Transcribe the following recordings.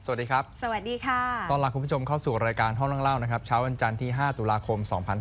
สวัสดีครับสวัสดีค่ะต้อนรับคุณผู้ชมเข้าสู่รายการห้องนั่งเล่านะครับเช้าวันจันทร์ที่ 5 ตุลาคม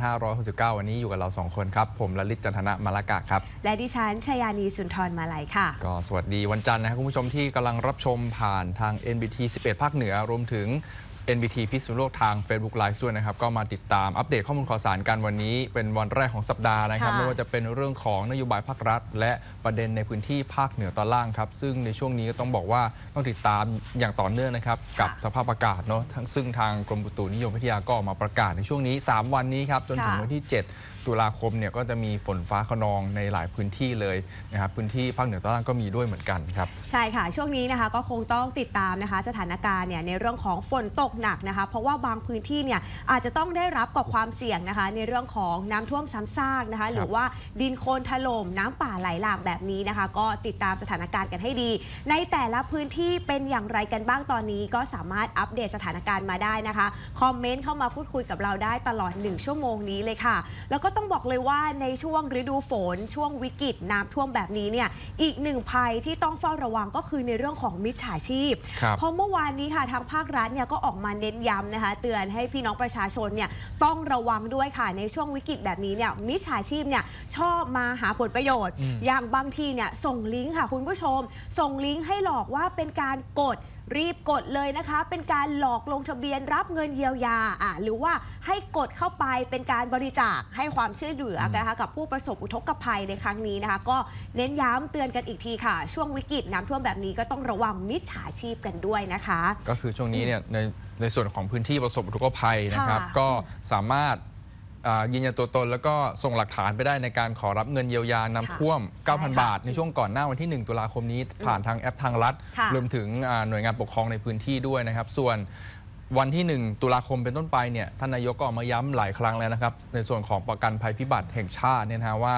2569 วันนี้อยู่กับเรา 2 คนครับผมลลิต จันทนะมาลากะครับและดิฉันชยานีสุนทรมาลัยค่ะก็สวัสดีวันจันทร์นะครับคุณผู้ชมที่กำลังรับชมผ่านทาง NBT 11 ภาคเหนือรวมถึง NBT พิษณุโลกทาง Facebook Live ด้วยนะครับก็มาติดตามอัปเดตข้อมูลข่าวสารกันวันนี้เป็นวันแรกของสัปดาห์นะครับไม่ว่าจะเป็นเรื่องของนโยบายภาครัฐและประเด็นในพื้นที่ภาคเหนือตอนล่างครับซึ่งในช่วงนี้ก็ต้องบอกว่าต้องติดตามอย่างต่อเนื่องนะครับกับสภาพอากาศเนาะซึ่งทางกรมอุตุนิยมวิทยาก็ออกมาประกาศในช่วงนี้3วันนี้ครับจนถึงวันที่ 7 ตุลาคมเนี่ยก็จะมีฝนฟ้าคะนองในหลายพื้นที่เลยนะครับพื้นที่ภาคเหนือตอนล่างก็มีด้วยเหมือนกันครับใช่ค่ะช่วงนี้นะคะก็คงต้องติดตามนะคะสถานการณ์เนี่ยในเรื่องของฝนตกหนักนะคะเพราะว่าบางพื้นที่เนี่ยอาจจะต้องได้รับกับความเสี่ยงนะคะในเรื่องของน้ำท่วมซ้ำซากนะคะหรือว่าดินโคลนถล่มน้ำป่าไหลหลากแบบนี้นะคะก็ติดตามสถานการณ์กันให้ดีในแต่ละพื้นที่เป็นอย่างไรกันบ้างตอนนี้ก็สามารถอัปเดตสถานการณ์มาได้นะคะคอมเมนต์เข้ามาพูดคุยกับเราได้ตลอด1 ชั่วโมงนี้เลยค่ะแล้วก็ต้องบอกเลยว่าในช่วงฤดูฝนช่วงวิกฤตน้ำท่วมแบบนี้เนี่ยอีกหนึ่งภัยที่ต้องเฝ้าระวังก็คือในเรื่องของมิจฉาชีพเพราะเมื่อวานนี้ค่ะทางภาครัฐเนี่ยก็ออกมาเน้นย้ำนะคะเตือนให้พี่น้องประชาชนเนี่ยต้องระวังด้วยค่ะในช่วงวิกฤตแบบนี้เนี่ยมิจฉาชีพเนี่ยชอบมาหาผลประโยชน์อย่างบางทีเนี่ยส่งลิงก์ค่ะคุณผู้ชมส่งลิงก์ให้หลอกว่าเป็นการกดรีบกดเลยนะคะเป็นการหลอกลงทะเบียนรับเงินเยียวยาหรือว่าให้กดเข้าไปเป็นการบริจาคให้ความช่วยเหลือนะคะกับผู้ประสบอุทกภัยในครั้งนี้นะคะก็เน้นย้ำเตือนกันอีกทีค่ะช่วงวิกฤตน้ำท่วมแบบนี้ก็ต้องระวังมิจฉาชีพกันด้วยนะคะก็คือช่วงนี้เนี่ยในส่วนของพื้นที่ประสบอุทกภัยนะครับก็สามารถยืนยันตัวตนแล้วก็ส่งหลักฐานไปได้ในการขอรับเงินเยียวยาน้ำท่วม 9,000 บาทในช่วงก่อนหน้าวันที่ 1 ตุลาคมนี้ผ่านทางแอปทางรัฐรวมถึงหน่วยงานปกครองในพื้นที่ด้วยนะครับส่วนวันที่ 1 ตุลาคมเป็นต้นไปเนี่ยท่านนายกก็ออกมาย้ำหลายครั้งแล้วนะครับในส่วนของประกันภัยพิบัติแห่งชาติเนี่ยนะว่า